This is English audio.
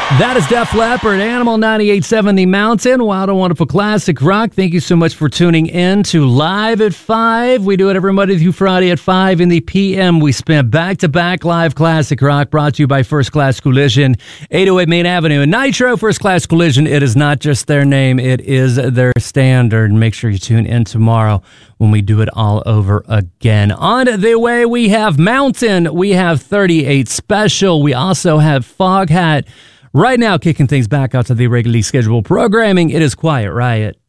That is Def Leppard, Animal 98.7 The Mountain, Wild and Wonderful Classic Rock. Thank you so much for tuning in to Live at 5. We do it every Monday through Friday at 5 in the p.m. We spin back-to-back live classic rock brought to you by First Class Collision, 808 Main Avenue. And Nitro First Class Collision, it is not just their name, it is their standard. Make sure you tune in tomorrow when we do it all over again. On the way, we have Mountain, we have 38 Special, we also have Foghat. Right now, kicking things back out to the regularly scheduled programming, it is Quiet Riot.